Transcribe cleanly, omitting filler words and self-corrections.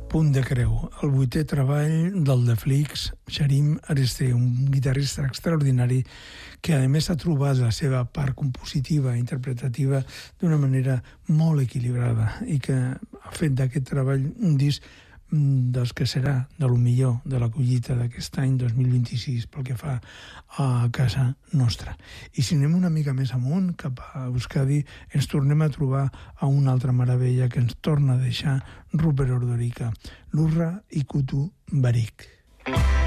Punt de creu, el 8è treball del The Flicks, Sharim Aresteh, un guitarrista extraordinari que a més ha trobat la seva part compositiva i interpretativa d'una manera molt equilibrada i que ha fet d'aquest treball un disc dels que serà de lo millor de la collita d'aquest any 2026 pel que fa a casa nostra. I si anem una mica més amunt, cap a Euskadi, ens tornem a trobar a una altra meravella que ens torna a deixar Ruper Ordorika, l'Urra Ikutu Barik.